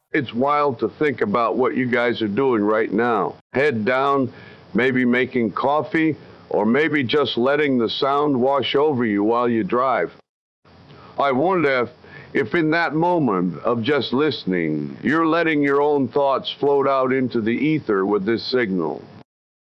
It's wild to think about what you guys are doing right now. Head down, maybe making coffee, or maybe just letting the sound wash over you while you drive. I wonder if in that moment of just listening, you're letting your own thoughts float out into the ether with this signal.